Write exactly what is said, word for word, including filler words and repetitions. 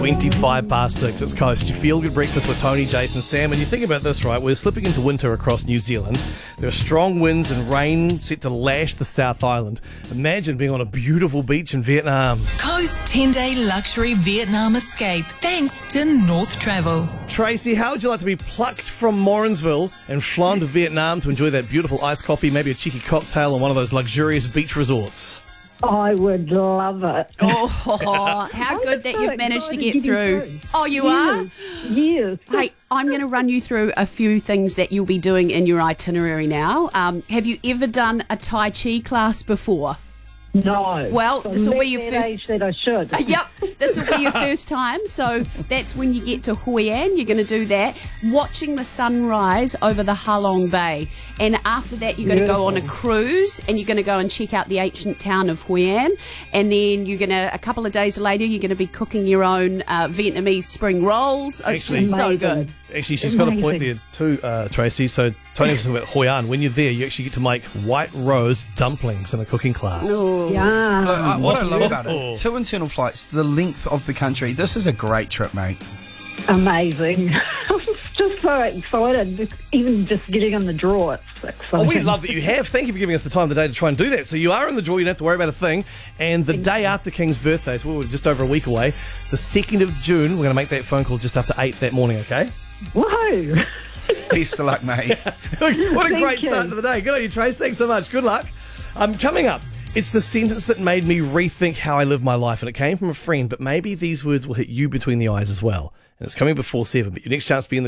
twenty-five past six, it's Coast. You feel good breakfast with Tony, Jason, Sam, and you think about this, right? We're slipping into winter across New Zealand. There are strong winds and rain set to lash the South Island. Imagine being on a beautiful beach in Vietnam. Coast ten-day luxury Vietnam escape thanks to North Travel. Tracy, how would you like to be plucked from Morrinsville and flown to Vietnam to enjoy that beautiful iced coffee, maybe a cheeky cocktail on one of those luxurious beach resorts? I would love it. Oh, how good that you've managed to get through. Oh, you are? Yes. Hey, I'm going to run you through a few things that you'll be doing in your itinerary now. Um, have you ever done a Tai Chi class before? No. Well, this will be your that first. age that I should. Uh, yep, this will be your first time. So that's when you get to Hoi An. You're going to do that, watching the sunrise over the Halong Bay. And after that, you're going to go on a cruise and you're going to go and check out the ancient town of Hoi An. And then you're going to, a couple of days later, you're going to be cooking your own uh, Vietnamese spring rolls. It's Actually- just so Amazing. good. Actually, she's got a point there Amazing. too, uh, Tracy. So Tony was talking about Hoi An. When you're there, you actually get to make white rose dumplings in a cooking class. Yeah. Look, I, what I love about Oh. it, two internal flights, the length of the country. This is a great trip, mate. Amazing. I'm just so excited. Even just getting in the draw, it's exciting. Oh, we love that you have. Thank you for giving us the time today to try and do that. So you are in the draw. You don't have to worry about a thing. And the day after King's birthday, so we're just over a week away, the second of June, we're going to make that phone call just after eight that morning, okay? Whoa. Best of luck, mate. What a Thank great you. start to the day. Good on you, Trace. Thanks so much. Good luck. Um, coming up, it's the sentence that made me rethink how I live my life. And it came from a friend, but maybe these words will hit you between the eyes as well. And it's coming before seven. But your next chance to be in the